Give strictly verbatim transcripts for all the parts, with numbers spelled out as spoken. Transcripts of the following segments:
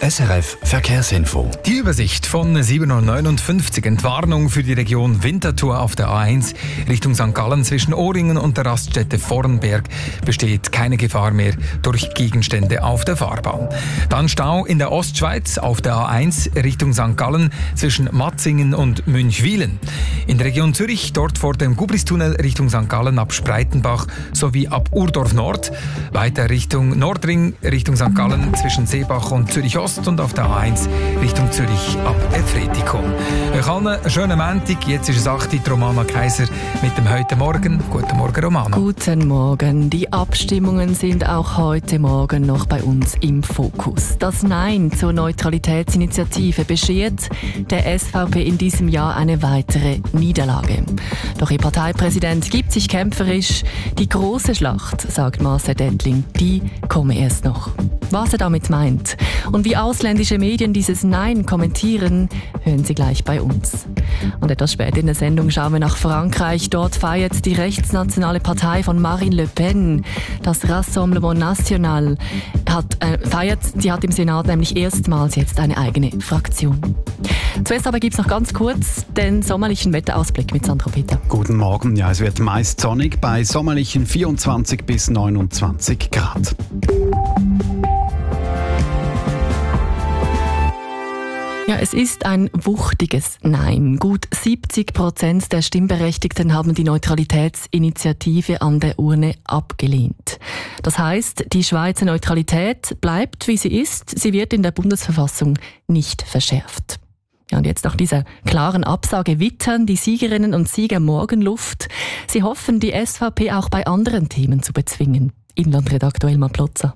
S R F Verkehrsinfo. Die Übersicht von sieben Uhr neunundfünfzig. Entwarnung für die Region Winterthur auf der A eins Richtung Sankt Gallen zwischen Ohringen und der Raststätte Vornberg besteht keine Gefahr mehr durch Gegenstände auf der Fahrbahn. Dann Stau in der Ostschweiz auf der A eins Richtung Sankt Gallen zwischen Matzingen und Münchwilen. In der Region Zürich, dort vor dem Gubristunnel Richtung Sankt Gallen ab Spreitenbach sowie ab Urdorf Nord. Weiter Richtung Nordring, Richtung Sankt Gallen zwischen Seebach und Zürich Ost und auf der A eins Richtung Zürich ab Efretikon. Euch allen einen schönen Montag. Jetzt ist es acht Uhr, Romana Kaiser mit dem «Heute Morgen». Guten Morgen, Romana. Guten Morgen. Die Abstimmungen sind auch heute Morgen noch bei uns im Fokus. Das Nein zur Neutralitätsinitiative beschert der S V P in diesem Jahr eine weitere Niederlage. Doch ihr Parteipräsident gibt sich kämpferisch. Die große Schlacht, sagt Marcel Dettling, die komme erst noch. Was er damit meint und wie ausländische Medien dieses Nein kommentieren, hören Sie gleich bei uns. Und etwas später in der Sendung schauen wir nach Frankreich. Dort feiert die rechtsnationale Partei von Marine Le Pen, das Rassemblement National, hat, äh, feiert, die hat im Senat nämlich erstmals jetzt eine eigene Fraktion. Zuerst aber gibt es noch ganz kurz den sommerlichen Wetterausblick mit Sandro Peter. Guten Morgen. Ja, es wird meist sonnig bei sommerlichen vierundzwanzig bis neunundzwanzig Grad. Ja, es ist ein wuchtiges Nein. Gut siebzig Prozent der Stimmberechtigten haben die Neutralitätsinitiative an der Urne abgelehnt. Das heißt, die Schweizer Neutralität bleibt, wie sie ist. Sie wird in der Bundesverfassung nicht verschärft. Ja, und jetzt nach dieser klaren Absage wittern die Siegerinnen und Sieger Morgenluft. Sie hoffen, die S V P auch bei anderen Themen zu bezwingen. Inlandredaktor Elmar Plotzer.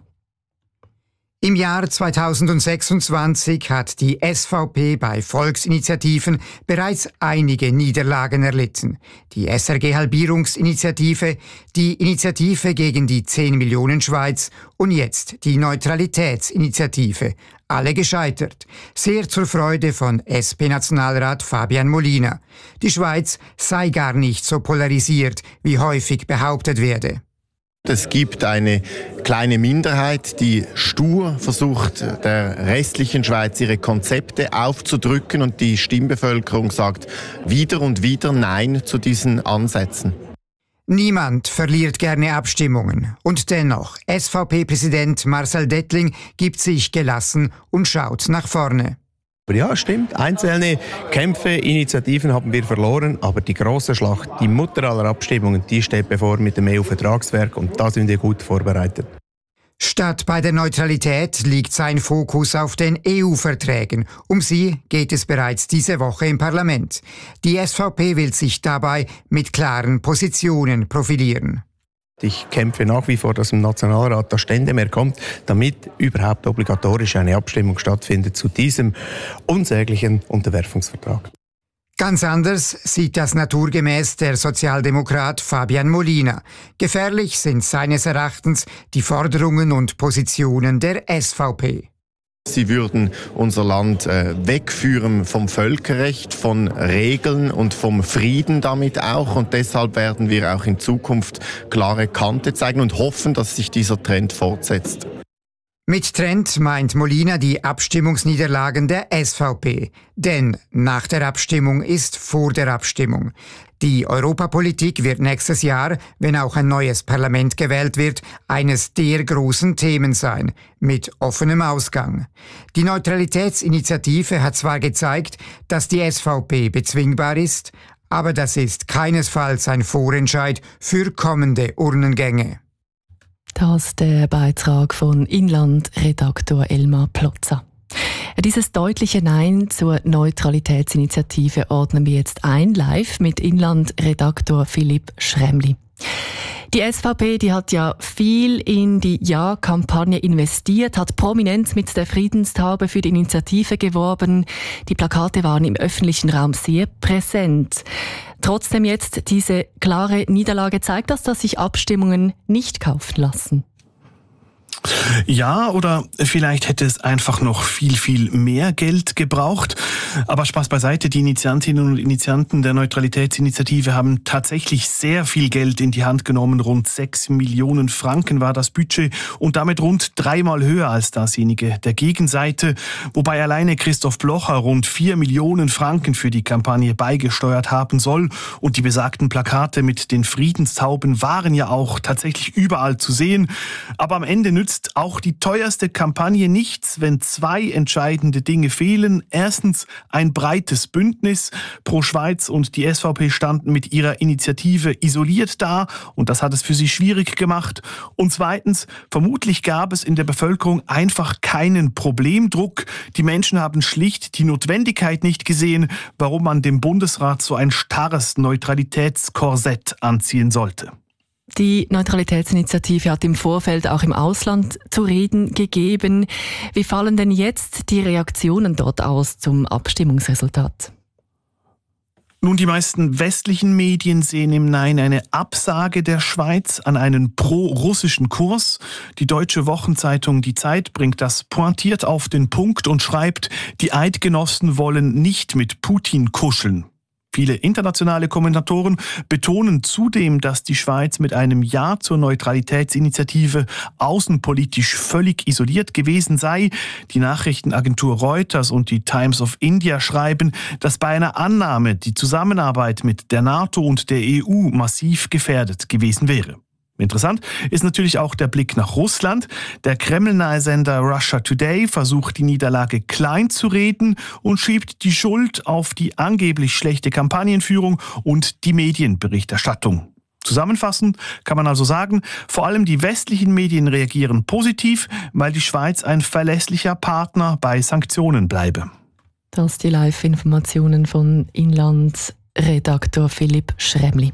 Im Jahr zweitausendsechsundzwanzig hat die S V P bei Volksinitiativen bereits einige Niederlagen erlitten. Die S R G-Halbierungsinitiative, die Initiative gegen die zehn Millionen Schweiz und jetzt die Neutralitätsinitiative. Alle gescheitert. Sehr zur Freude von S P-Nationalrat Fabian Molina. Die Schweiz sei gar nicht so polarisiert, wie häufig behauptet werde. Es gibt eine kleine Minderheit, die stur versucht, der restlichen Schweiz ihre Konzepte aufzudrücken, und die Stimmbevölkerung sagt wieder und wieder Nein zu diesen Ansätzen. Niemand verliert gerne Abstimmungen. Und dennoch, S V P-Präsident Marcel Dettling gibt sich gelassen und schaut nach vorne. Ja, stimmt. Einzelne Kämpfe, Initiativen haben wir verloren, aber die große Schlacht, die Mutter aller Abstimmungen, die steht bevor mit dem E U-Vertragswerk, und da sind wir gut vorbereitet. Statt bei der Neutralität liegt sein Fokus auf den E U-Verträgen. Um sie geht es bereits diese Woche im Parlament. Die S V P will sich dabei mit klaren Positionen profilieren. Ich kämpfe nach wie vor, dass im Nationalrat das Stände mehr kommt, damit überhaupt obligatorisch eine Abstimmung stattfindet zu diesem unsäglichen Unterwerfungsvertrag. Ganz anders sieht das naturgemäß der Sozialdemokrat Fabian Molina. Gefährlich sind seines Erachtens die Forderungen und Positionen der S V P. Sie würden unser Land äh, wegführen vom Völkerrecht, von Regeln und vom Frieden damit auch. Und deshalb werden wir auch in Zukunft klare Kante zeigen und hoffen, dass sich dieser Trend fortsetzt. Mit Trend meint Molina die Abstimmungsniederlagen der S V P. Denn nach der Abstimmung ist vor der Abstimmung. Die Europapolitik wird nächstes Jahr, wenn auch ein neues Parlament gewählt wird, eines der großen Themen sein, mit offenem Ausgang. Die Neutralitätsinitiative hat zwar gezeigt, dass die S V P bezwingbar ist, aber das ist keinesfalls ein Vorentscheid für kommende Urnengänge. Das der Beitrag von Inlandredaktor Elmar Plotzer. Dieses deutliche Nein zur Neutralitätsinitiative ordnen wir jetzt ein, live mit Inlandredaktor Philipp Schremli. Die S V P, die hat ja viel in die Ja-Kampagne investiert, hat prominent mit der Friedenstaube für die Initiative geworben. Die Plakate waren im öffentlichen Raum sehr präsent. Trotzdem jetzt diese klare Niederlage zeigt das, dass sich Abstimmungen nicht kaufen lassen. Ja, oder vielleicht hätte es einfach noch viel, viel mehr Geld gebraucht. Aber Spaß beiseite, die Initiantinnen und Initianten der Neutralitätsinitiative haben tatsächlich sehr viel Geld in die Hand genommen. Rund sechs Millionen Franken war das Budget und damit rund dreimal höher als dasjenige der Gegenseite, wobei alleine Christoph Blocher rund vier Millionen Franken für die Kampagne beigesteuert haben soll. Und die besagten Plakate mit den Friedenstauben waren ja auch tatsächlich überall zu sehen. Aber am Ende nützt auch die teuerste Kampagne nichts, wenn zwei entscheidende Dinge fehlen. Erstens ein breites Bündnis. Pro Schweiz und die S V P standen mit ihrer Initiative isoliert da und das hat es für sie schwierig gemacht. Und zweitens, vermutlich gab es in der Bevölkerung einfach keinen Problemdruck. Die Menschen haben schlicht die Notwendigkeit nicht gesehen, warum man dem Bundesrat so ein starres Neutralitätskorsett anziehen sollte. Die Neutralitätsinitiative hat im Vorfeld auch im Ausland zu reden gegeben. Wie fallen denn jetzt die Reaktionen dort aus zum Abstimmungsresultat? Nun, die meisten westlichen Medien sehen im Nein eine Absage der Schweiz an einen pro-russischen Kurs. Die deutsche Wochenzeitung Die Zeit bringt das pointiert auf den Punkt und schreibt, die Eidgenossen wollen nicht mit Putin kuscheln. Viele internationale Kommentatoren betonen zudem, dass die Schweiz mit einem Ja zur Neutralitätsinitiative außenpolitisch völlig isoliert gewesen sei. Die Nachrichtenagentur Reuters und die Times of India schreiben, dass bei einer Annahme die Zusammenarbeit mit der NATO und der E U massiv gefährdet gewesen wäre. Interessant ist natürlich auch der Blick nach Russland. Der Kreml-nahe Sender Russia Today versucht, die Niederlage klein zu reden und schiebt die Schuld auf die angeblich schlechte Kampagnenführung und die Medienberichterstattung. Zusammenfassend kann man also sagen, vor allem die westlichen Medien reagieren positiv, weil die Schweiz ein verlässlicher Partner bei Sanktionen bleibe. Das die Live-Informationen von Inlandsredaktor Philipp Schremli.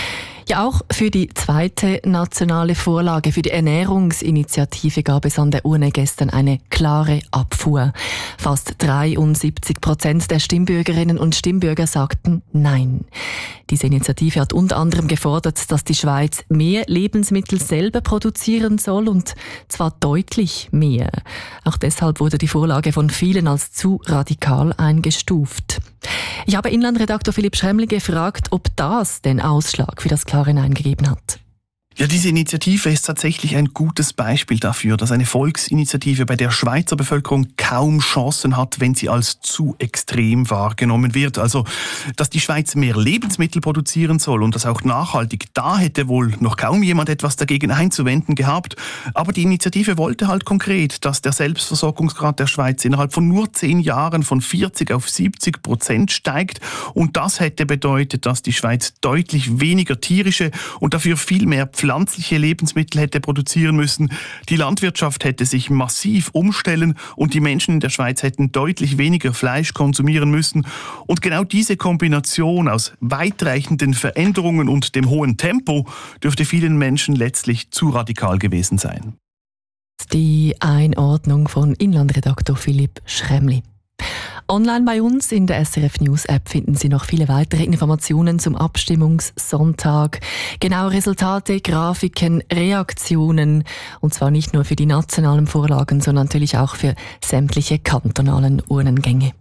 Ja, auch für die zweite nationale Vorlage für die Ernährungsinitiative gab es an der Urne gestern eine klare Abfuhr. Fast dreiundsiebzig Prozent der Stimmbürgerinnen und Stimmbürger sagten Nein. Diese Initiative hat unter anderem gefordert, dass die Schweiz mehr Lebensmittel selber produzieren soll und zwar deutlich mehr. Auch deshalb wurde die Vorlage von vielen als zu radikal eingestuft. Ich habe Inlandredaktor Philipp Schremli gefragt, ob das den Ausschlag für das klare Nein gegeben hat. Ja, diese Initiative ist tatsächlich ein gutes Beispiel dafür, dass eine Volksinitiative bei der Schweizer Bevölkerung kaum Chancen hat, wenn sie als zu extrem wahrgenommen wird. Also, dass die Schweiz mehr Lebensmittel produzieren soll und das auch nachhaltig, da hätte wohl noch kaum jemand etwas dagegen einzuwenden gehabt. Aber die Initiative wollte halt konkret, dass der Selbstversorgungsgrad der Schweiz innerhalb von nur zehn Jahren von vierzig auf siebzig Prozent steigt. Und das hätte bedeutet, dass die Schweiz deutlich weniger tierische und dafür viel mehr pflanzliche Lebensmittel hätte produzieren müssen. Die Landwirtschaft hätte sich massiv umstellen und die Menschen in der Schweiz hätten deutlich weniger Fleisch konsumieren müssen. Und genau diese Kombination aus weitreichenden Veränderungen und dem hohen Tempo dürfte vielen Menschen letztlich zu radikal gewesen sein. Die Einordnung von Inlandredaktor Philipp Schremli. Online bei uns in der S R F News App finden Sie noch viele weitere Informationen zum Abstimmungssonntag. Genaue Resultate, Grafiken, Reaktionen. Und zwar nicht nur für die nationalen Vorlagen, sondern natürlich auch für sämtliche kantonalen Urnengänge.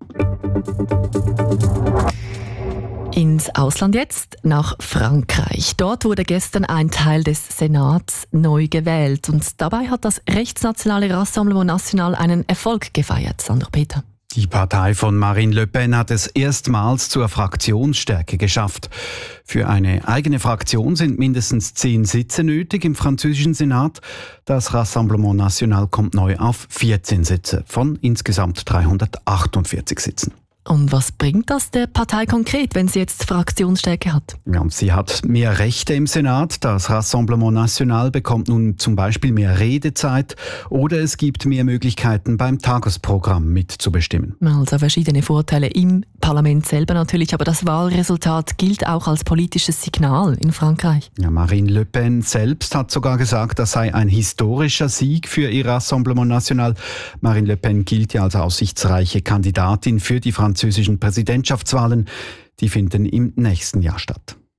Ins Ausland jetzt, nach Frankreich. Dort wurde gestern ein Teil des Senats neu gewählt. Und dabei hat das rechtsnationale Rassemblement National einen Erfolg gefeiert. Sandra Peter. Die Partei von Marine Le Pen hat es erstmals zur Fraktionsstärke geschafft. Für eine eigene Fraktion sind mindestens zehn Sitze nötig im französischen Senat. Das Rassemblement National kommt neu auf vierzehn Sitze von insgesamt dreihundertachtundvierzig Sitzen. Und was bringt das der Partei konkret, wenn sie jetzt Fraktionsstärke hat? Ja, und sie hat mehr Rechte im Senat. Das Rassemblement National bekommt nun zum Beispiel mehr Redezeit oder es gibt mehr Möglichkeiten beim Tagesprogramm mitzubestimmen. Also verschiedene Vorteile im Parlament selber natürlich, aber das Wahlresultat gilt auch als politisches Signal in Frankreich. Ja, Marine Le Pen selbst hat sogar gesagt, das sei ein historischer Sieg für ihr Rassemblement National. Marine Le Pen gilt ja als aussichtsreiche Kandidatin für die französischen Präsidentschaftswahlen. Die finden im nächsten Jahr statt.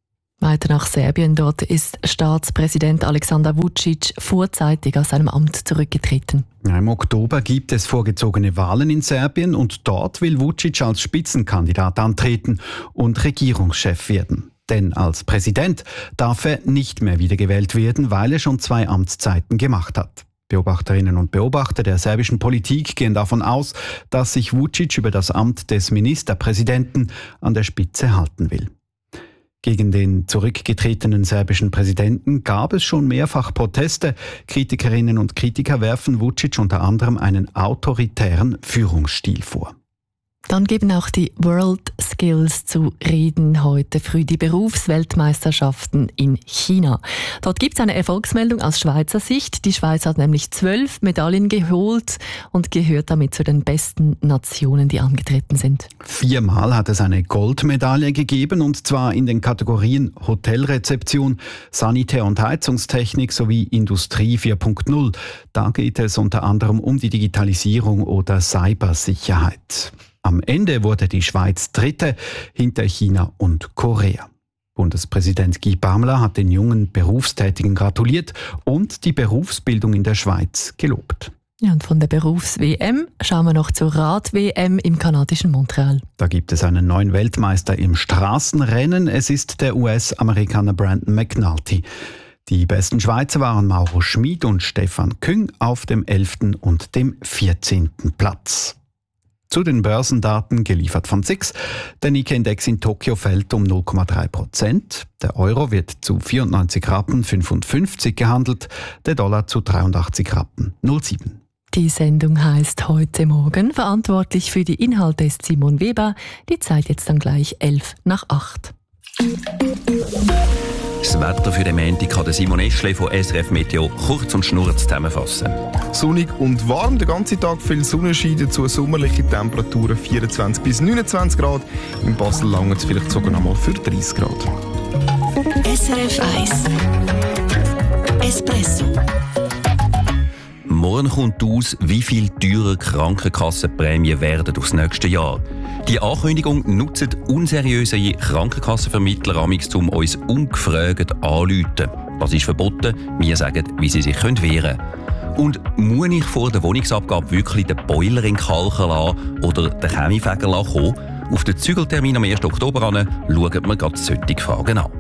Weiter nach Serbien. Dort ist Staatspräsident Aleksandar Vučić vorzeitig aus seinem Amt zurückgetreten. Im Oktober gibt es vorgezogene Wahlen in Serbien und dort will Vučić als Spitzenkandidat antreten und Regierungschef werden. Denn als Präsident darf er nicht mehr wiedergewählt werden, weil er schon zwei Amtszeiten gemacht hat. Beobachterinnen und Beobachter der serbischen Politik gehen davon aus, dass sich Vučić über das Amt des Ministerpräsidenten an der Spitze halten will. Gegen den zurückgetretenen serbischen Präsidenten gab es schon mehrfach Proteste. Kritikerinnen und Kritiker werfen Vučić unter anderem einen autoritären Führungsstil vor. Dann geben auch die World Skills zu reden heute früh, die Berufsweltmeisterschaften in China. Dort gibt es eine Erfolgsmeldung aus Schweizer Sicht. Die Schweiz hat nämlich zwölf Medaillen geholt und gehört damit zu den besten Nationen, die angetreten sind. Viermal hat es eine Goldmedaille gegeben, und zwar in den Kategorien Hotelrezeption, Sanitär- und Heizungstechnik sowie Industrie vier Punkt null. Da geht es unter anderem um die Digitalisierung oder Cybersicherheit. Am Ende wurde die Schweiz Dritte hinter China und Korea. Bundespräsident Guy Parmelin hat den jungen Berufstätigen gratuliert und die Berufsbildung in der Schweiz gelobt. Ja, und von der Berufs-W M schauen wir noch zur Rad-W M im kanadischen Montreal. Da gibt es einen neuen Weltmeister im Straßenrennen. Es ist der U S-Amerikaner Brandon McNulty. Die besten Schweizer waren Mauro Schmid und Stefan Küng auf dem elften und dem vierzehnten Platz. Zu den Börsendaten geliefert von S I X. Der Nikkei-Index in Tokio fällt um null Komma drei Prozent. Der Euro wird zu vierundneunzig Rappen fünfundfünfzig gehandelt, der Dollar zu dreiundachtzig Rappen null Komma sieben. Die Sendung heisst «Heute Morgen». Verantwortlich für die Inhalte ist Simon Weber. Die Zeit jetzt dann gleich elf nach acht. Das Wetter für den Montag kann Simon Eschle von S R F Meteo kurz und schnurz zusammenfassen. Sonnig und warm, den ganzen Tag viel Sonnenschein, dazu sommerliche Temperaturen vierundzwanzig bis neunundzwanzig Grad. In Basel langt es vielleicht sogar noch mal für dreißig Grad. S R F eins Espresso. Morgen kommt aus, wie viel teurer Krankenkassenprämien werden aufs nächste Jahr. Die Ankündigung nutzen unseriöse Krankenkassenvermittler amix, um uns ungefragt anzurufen. Das ist verboten. Wir sagen, wie sie sich wehren können. Und muss ich vor der Wohnungsabgabe wirklich den Boiler in Kalken lassen oder den Chemiefeger kommen? Auf den Zügeltermin am ersten Oktober an schauen wir gerade solche Fragen an.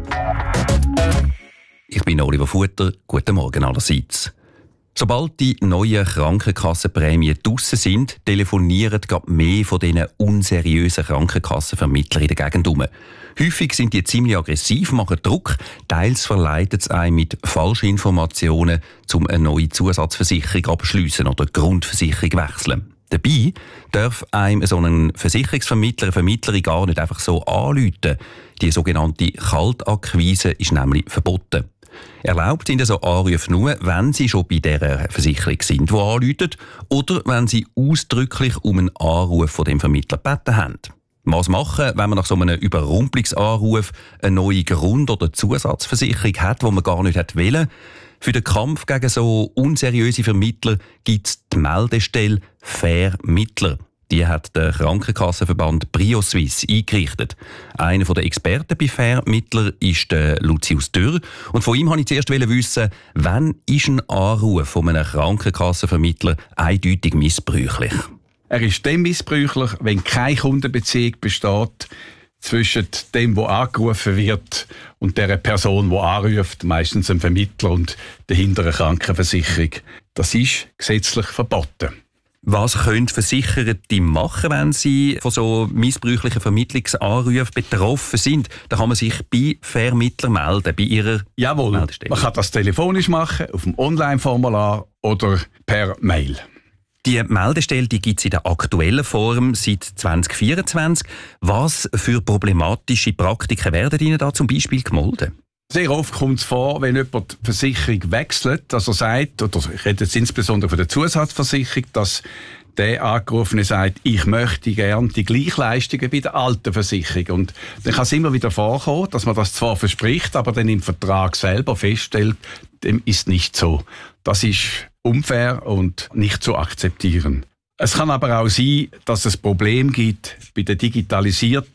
Ich bin Oliver Futter. Guten Morgen allerseits. Sobald die neuen Krankenkassenprämien draussen sind, telefonieren gerade mehr von diesen unseriösen Krankenkassenvermittlern in der Gegend herum. Häufig sind die ziemlich aggressiv, machen Druck, teils verleiten sie einen mit Falschinformationen, um eine neue Zusatzversicherung abzuschliessen oder die Grundversicherung wechseln. Dabei darf einem so ein Versicherungsvermittler, eine Vermittlerin gar nicht einfach so anrufen. Die sogenannte Kaltakquise ist nämlich verboten. Erlaubt sind so Anrufe nur, wenn Sie schon bei dieser Versicherung sind, die anrufen, oder wenn Sie ausdrücklich um einen Anruf von dem Vermittler gebeten haben. Was machen, wenn man nach so einem Überrumpelungsanruf eine neue Grund- oder Zusatzversicherung hat, die man gar nicht wollte? Für den Kampf gegen so unseriöse Vermittler gibt es die Meldestelle Vermittler. Die hat der Krankenkassenverband BrioSuisse eingerichtet. Einer der Experten bei Vermittler ist der Lucius Dürr. Und von ihm wollte ich zuerst wissen, wann ist ein Anruf von einem Krankenkassenvermittler eindeutig missbräuchlich? Er ist dann missbräuchlich, wenn keine Kundenbeziehung besteht zwischen dem, der angerufen wird, und der Person, die anruft, meistens ein Vermittler, und dahinter eine Krankenversicherung. Das ist gesetzlich verboten. Was können Versicherte machen, wenn sie von so missbräuchlichen Vermittlungsanrufen betroffen sind? Da kann man sich bei Vermittler melden, bei ihrer Jawohl, Meldestelle. Man kann das telefonisch machen, auf dem Online-Formular oder per Mail. Die Meldestelle gibt es in der aktuellen Form seit zwanzig vierundzwanzig. Was für problematische Praktiken werden Ihnen da zum Beispiel gemeldet? Sehr oft kommt es vor, wenn jemand die Versicherung wechselt, dass er sagt, oder ich rede jetzt insbesondere von der Zusatzversicherung, dass der Angerufene sagt, ich möchte gerne die Gleichleistungen bei der alten Versicherung. Und dann kann es immer wieder vorkommen, dass man das zwar verspricht, aber dann im Vertrag selber feststellt, dem ist nicht so. Das ist unfair und nicht zu akzeptieren. Es kann aber auch sein, dass es Probleme gibt bei den digitalisierten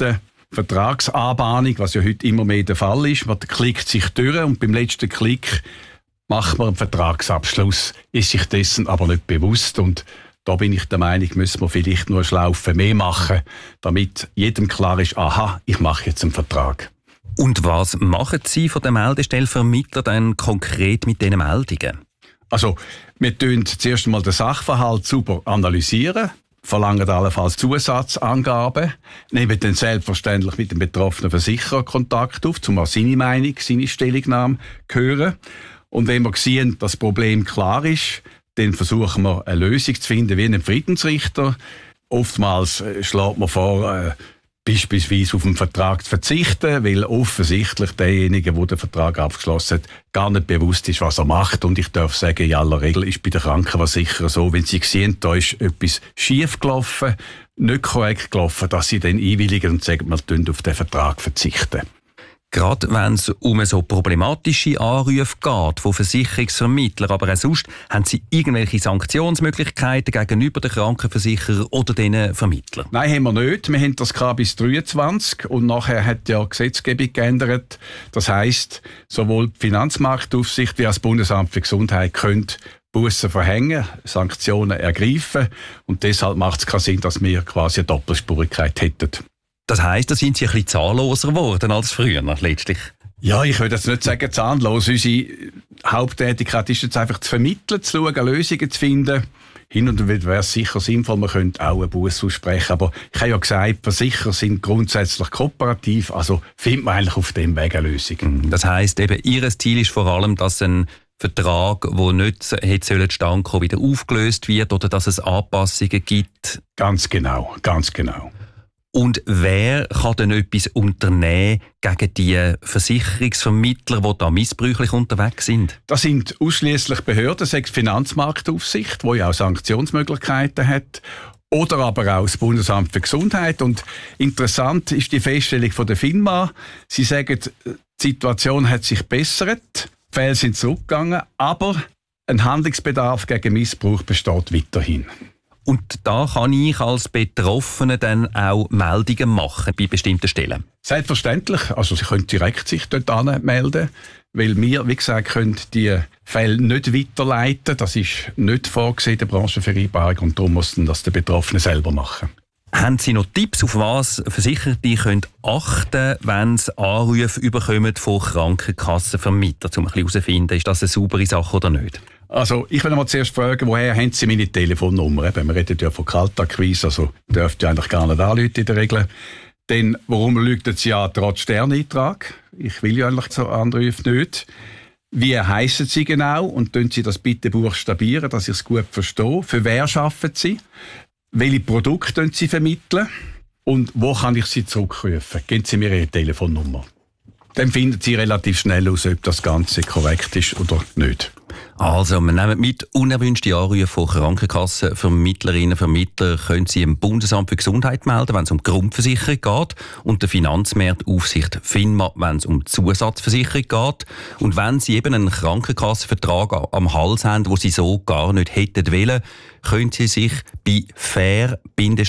Vertragsanbahnung, was ja heute immer mehr der Fall ist. Man klickt sich durch und beim letzten Klick macht man einen Vertragsabschluss, ist sich dessen aber nicht bewusst. Und da bin ich der Meinung, müssen wir vielleicht nur eine Schlaufe mehr machen, damit jedem klar ist, aha, ich mache jetzt einen Vertrag. Und was machen Sie von der Meldestellvermittler dann konkret mit diesen Meldungen? Also, wir tun zuerst einmal den Sachverhalt sauber analysieren, verlangen allenfalls Zusatzangaben, nehmen dann selbstverständlich mit dem betroffenen Versicherer Kontakt auf, um auch seine Meinung, seine Stellungnahme zu hören. Und wenn wir sehen, dass das Problem klar ist, dann versuchen wir eine Lösung zu finden wie einen Friedensrichter. Oftmals schlägt man vor, äh, beispielsweise auf den Vertrag zu verzichten, weil offensichtlich derjenige, der den Vertrag abgeschlossen hat, gar nicht bewusst ist, was er macht. Und ich darf sagen, in aller Regel ist bei der Krankenversicherer so, wenn sie sehen, da ist etwas schief gelaufen, nicht korrekt gelaufen, dass sie dann einwilligen und sagen, wir verzichten auf den Vertrag verzichten. Gerade wenn es um so problematische Anrufe geht von Versicherungsvermittlern, aber auch sonst, haben Sie irgendwelche Sanktionsmöglichkeiten gegenüber den Krankenversicherern oder den Vermittlern? Nein, haben wir nicht. Wir haben das bis dreiundzwanzig und nachher hat ja die Gesetzgebung geändert. Das heisst, sowohl die Finanzmarktaufsicht wie auch das Bundesamt für Gesundheit können Bussen verhängen, Sanktionen ergreifen und deshalb macht es keinen Sinn, dass wir quasi eine Doppelspurigkeit hätten. Das heisst, da sind Sie ein bisschen zahnloser geworden als früher, letztlich? Ja, ich würde jetzt nicht sagen zahnlos. Unsere Haupttätigkeit ist jetzt einfach zu vermitteln, zu schauen, Lösungen zu finden. Hin und wieder wäre es sicher sinnvoll, man könnte auch einen Buss aussprechen. Aber ich habe ja gesagt, Versicherer sind grundsätzlich kooperativ, also findet man eigentlich auf dem Weg eine Lösung. Das heisst, eben, Ihr Ziel ist vor allem, dass ein Vertrag, der nicht hätte zustande kommen, wieder aufgelöst wird oder dass es Anpassungen gibt? Ganz genau, ganz genau. Und wer kann denn etwas unternehmen gegen die Versicherungsvermittler, die da missbräuchlich unterwegs sind? Das sind ausschliesslich Behörden, sei es die Finanzmarktaufsicht, die ja auch Sanktionsmöglichkeiten hat, oder aber auch das Bundesamt für Gesundheit. Und interessant ist die Feststellung von der FINMA. Sie sagen, die Situation hat sich gebessert, die Fälle sind zurückgegangen, aber ein Handlungsbedarf gegen Missbrauch besteht weiterhin. Und da kann ich als Betroffener dann auch Meldungen machen bei bestimmten Stellen? Selbstverständlich. Also Sie können direkt sich dort anmelden, weil wir, wie gesagt, können die Fälle nicht weiterleiten. Das ist nicht vorgesehen in der Branchenvereinbarung und darum muss das der Betroffene selber machen. Haben Sie noch Tipps, auf was Versicherte können achten, wenn sie Anrufe bekommen von Krankenkassenvermittlern, um herauszufinden, ist das eine saubere Sache oder nicht? Also, ich will mal zuerst fragen, woher haben Sie meine Telefonnummer? Wir reden ja von Kaltakquise, also dürft ihr eigentlich gar nicht anrufen in der Regel. Denn warum lügen Sie an trotz Sterneintrag? Ich will ja eigentlich so Anrufe nicht. Wie heissen Sie genau? Und tun Sie das bitte buchstabieren, dass ich es gut verstehe. Für wer arbeiten Sie? Welche Produkte Sie vermitteln? Und wo kann ich Sie zurückrufen? Geben Sie mir Ihre Telefonnummer. Dann finden Sie relativ schnell aus, ob das Ganze korrekt ist oder nicht. Also, wir nehmen mit, unerwünschte Anrufe von Krankenkassenvermittlerinnen und Vermittlern können Sie im Bundesamt für Gesundheit melden, wenn es um Grundversicherung geht, und der Finanzmarktaufsicht FINMA, wenn es um Zusatzversicherung geht. Und wenn Sie eben einen Krankenkassenvertrag am Hals haben, wo Sie so gar nicht hätten wollen, können Sie sich bei fair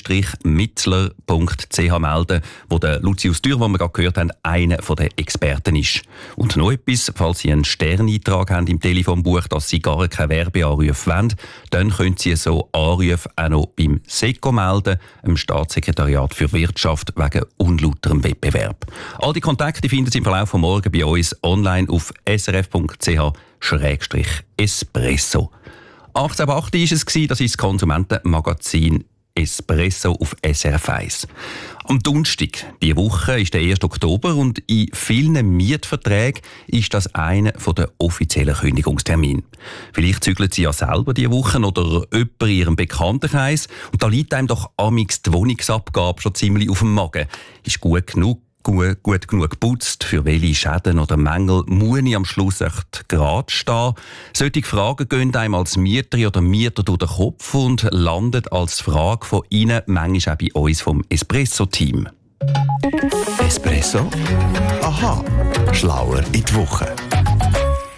Mitzler punkt c h melden, wo der Lucius Dürr, den wir gerade gehört haben, einer der Experten ist. Und noch etwas, falls Sie einen Sterneintrag haben im Telefonbuch, dass Sie gar keine Werbeanrufe wollen, dann können Sie so Anrufe auch noch beim SECO melden, dem Staatssekretariat für Wirtschaft, wegen unlauterem Wettbewerb. All die Kontakte finden Sie im Verlauf von morgen bei uns online auf s r f punkt c h schrägstrich espresso. achtzehn Uhr acht war es, das ist das Konsumentenmagazin Espresso auf S R F eins. Am Donnerstag diese Woche ist der erste Oktober und in vielen Mietverträgen ist das einer der offiziellen Kündigungstermine. Vielleicht zügeln Sie ja selber diese Woche oder jemand in Ihrem Bekanntenkreis und da liegt einem doch amix die Wohnungsabgabe schon ziemlich auf dem Magen. Ist gut genug? Gut, gut genug geputzt, für welche Schäden oder Mängel muss ich am Schluss echt gerade stehen? Solche Fragen gehen einem als Mieterin oder Mieter durch den Kopf und landen als Frage von Ihnen manchmal auch bei uns vom Espresso-Team. Espresso? Aha, schlauer in die Woche.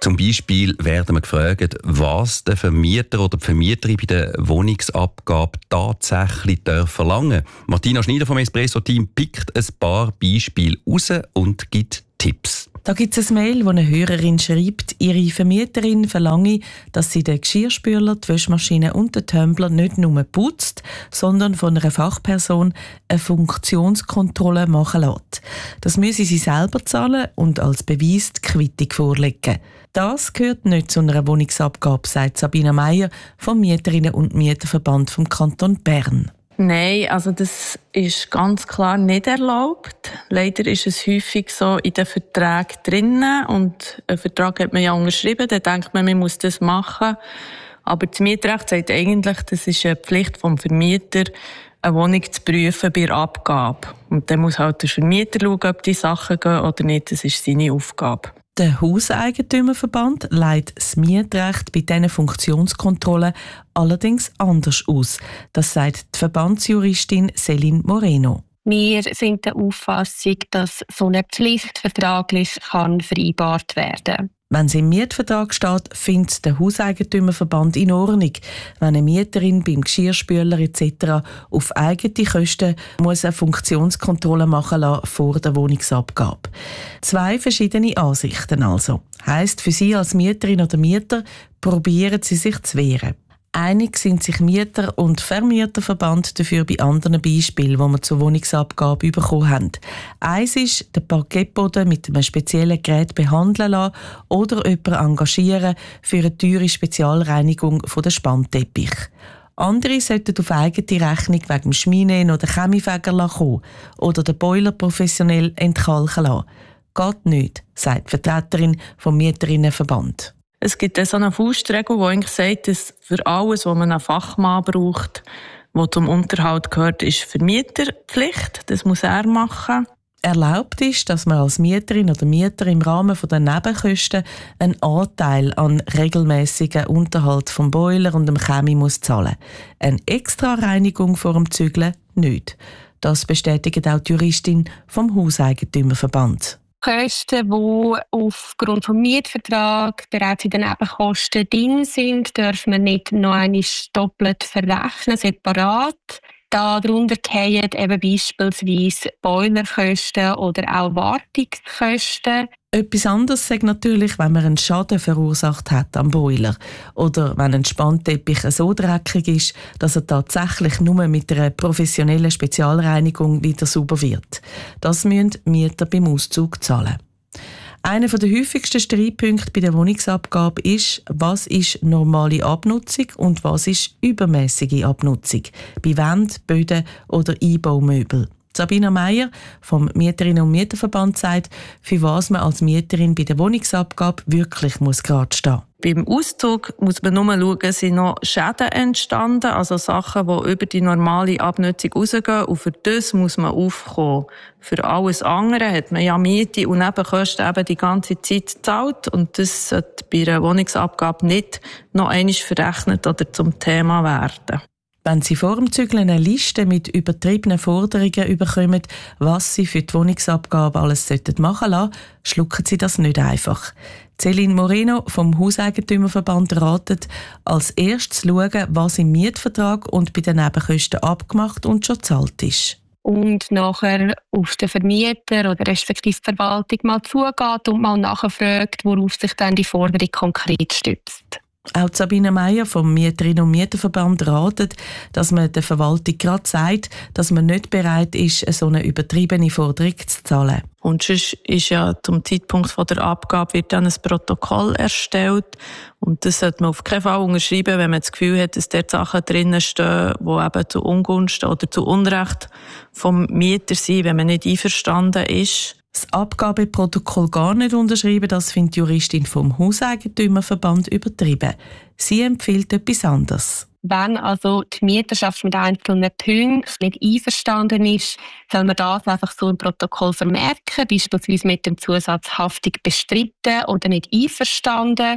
Zum Beispiel werden wir gefragt, was der Vermieter oder die Vermieterin bei der Wohnungsabgabe tatsächlich verlangen darf. Martina Schneider vom Espresso-Team pickt ein paar Beispiele raus und gibt Tipps. Da gibt es ein Mail, wo eine Hörerin schreibt, ihre Vermieterin verlange, dass sie den Geschirrspüler, die Waschmaschine und den Tumbler nicht nur putzt, sondern von einer Fachperson eine Funktionskontrolle machen lässt. Das müsse sie selber zahlen und als Beweis die Quittung vorlegen. Das gehört nicht zu einer Wohnungsabgabe, sagt Sabina Meier vom Mieterinnen- und Mieterverband vom Kanton Bern. Nein, also das ist ganz klar nicht erlaubt. Leider ist es häufig so in den Verträgen drinnen und einen Vertrag hat man ja unterschrieben, dann denkt man, man muss das machen. Aber das Mietrecht sagt eigentlich, das ist eine Pflicht vom Vermieter, eine Wohnung zu prüfen bei der Abgabe. Und dann muss halt der Vermieter schauen, ob die Sachen gehen oder nicht. Das ist seine Aufgabe. Der Hauseigentümerverband legt das Mietrecht bei diesen Funktionskontrollen allerdings anders aus. Das sagt die Verbandsjuristin Céline Moreno. Wir sind der Auffassung, dass so eine Pflicht vertraglich kann vereinbart werden kann. Wenn es im Mietvertrag steht, findet der Hauseigentümerverband in Ordnung, wenn eine Mieterin beim Geschirrspüler et cetera auf eigene Kosten muss eine Funktionskontrolle machen lassen vor der Wohnungsabgabe. Zwei verschiedene Ansichten also. Heisst für Sie als Mieterin oder Mieter, probieren Sie sich zu wehren. Einig sind sich Mieter- und Vermieterverband dafür bei anderen Beispielen, die wir zur Wohnungsabgabe bekommen haben. Eins ist, den Parkettboden mit einem speziellen Gerät behandeln lassen oder jemanden engagieren für eine teure Spezialreinigung der Spannteppich. Andere sollten auf eigene Rechnung wegen dem Schminen oder Chemiefeger kommen oder den Boiler professionell entkalken lassen. Geht nicht, sagt die Vertreterin vom Mieterinnenverband. Es gibt so eine Faustregel, die eigentlich sagt, dass für alles, was man einen Fachmann braucht, der zum Unterhalt gehört, ist Vermieterpflicht. Das muss er machen. Erlaubt ist, dass man als Mieterin oder Mieter im Rahmen der Nebenkosten einen Anteil an regelmäßigen Unterhalt vom Boiler und dem Chemie muss zahlen. Eine Extra-Reinigung vor dem Zügeln nicht. Das bestätigt auch die Juristin vom Hauseigentümerverband. Kosten, die aufgrund des Mietvertrags bereits in den Nebenkosten drin sind, dürfen wir nicht noch einmal doppelt verrechnen, separat. Darunter fallen eben beispielsweise Boilerkosten oder auch Wartungskosten. Etwas anderes sagt natürlich, wenn man einen Schaden verursacht hat am Boiler oder wenn ein Spannteppich so dreckig ist, dass er tatsächlich nur mit einer professionellen Spezialreinigung wieder sauber wird. Das müssen Mieter beim Auszug zahlen. Einer der häufigsten Streitpunkte bei der Wohnungsabgabe ist, was ist normale Abnutzung und was ist übermäßige Abnutzung bei Wänden, Böden oder Einbaumöbeln. Sabina Meier vom Mieterinnen- und Mieterverband sagt, für was man als Mieterin bei der Wohnungsabgabe wirklich muss gerade stehen. Beim Auszug muss man nur schauen, sind noch Schäden entstanden, also Sachen, die über die normale Abnutzung rausgehen. Und für das muss man aufkommen. Für alles andere hat man ja Miete und Nebenkosten eben die ganze Zeit gezahlt. Und das sollte bei einer Wohnungsabgabe nicht noch einmal verrechnet oder zum Thema werden. Wenn Sie vor dem Zügeln eine Liste mit übertriebenen Forderungen bekommen, was Sie für die Wohnungsabgabe alles machen lassen sollten, schlucken Sie das nicht einfach. Céline Moreno vom Hauseigentümerverband ratet, als erstes schauen, was im Mietvertrag und bei den Nebenkosten abgemacht und schon gezahlt ist. Und nachher auf den Vermieter oder respektive die Verwaltung mal zugeht und mal nachfragt, worauf sich dann die Forderung konkret stützt. Auch Sabina Meier vom Mieterinnen- und Mieterverband ratet, dass man der Verwaltung gerade sagt, dass man nicht bereit ist, so eine übertriebene Forderung zu zahlen. Und sonst ist ja zum Zeitpunkt der Abgabe wird dann ein Protokoll erstellt. Und das sollte man auf keinen Fall unterschreiben, wenn man das Gefühl hat, dass dort Sachen drinnen stehen, die eben zu Ungunsten oder zu Unrecht vom Mieter sind, wenn man nicht einverstanden ist. Das Abgabeprotokoll gar nicht unterschreiben, das findet die Juristin vom Hauseigentümerverband übertrieben. Sie empfiehlt etwas anderes. Wenn also die Mieterschaft mit einzelnen Punkten nicht einverstanden ist, soll man das einfach so im Protokoll vermerken, beispielsweise mit dem Zusatz Haftung bestritten oder nicht einverstanden.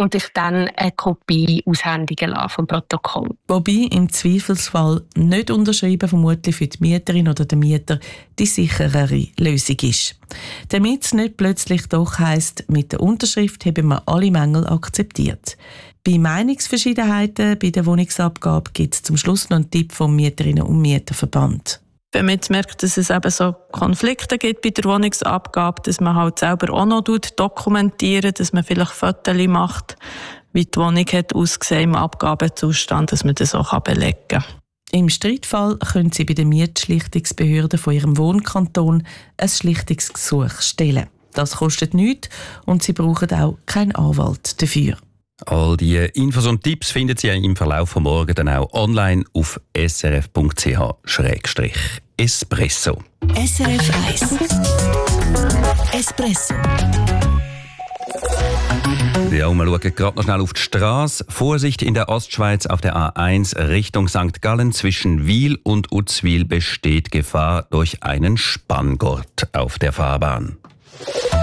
und ich dann eine Kopie aushändigen lassen vom Protokoll. Wobei im Zweifelsfall nicht unterschreiben vermutlich für die Mieterin oder den Mieter die sicherere Lösung ist. Damit es nicht plötzlich doch heisst, mit der Unterschrift haben wir alle Mängel akzeptiert. Bei Meinungsverschiedenheiten bei der Wohnungsabgabe gibt es zum Schluss noch einen Tipp vom Mieterinnen- und Mieterverband. Wenn man jetzt merkt, dass es eben so Konflikte gibt bei der Wohnungsabgabe, dass man halt selber auch noch dokumentiert, dass man vielleicht Fotos macht, wie die Wohnung hat ausgesehen im Abgabezustand, dass man das auch belegen kann. Im Streitfall können Sie bei der Mietschlichtungsbehörde von Ihrem Wohnkanton ein Schlichtungsgesuch stellen. Das kostet nichts und Sie brauchen auch keinen Anwalt dafür. All die Infos und Tipps finden Sie im Verlauf von morgen dann auch online auf s r f punkt c h schrägstrich espresso. S R F eins Espresso. Ja, und wir schauen gerade noch schnell auf die Straße. Vorsicht in der Ostschweiz auf der A eins Richtung Sankt Gallen. Zwischen Wil und Uzwil besteht Gefahr durch einen Spanngurt auf der Fahrbahn.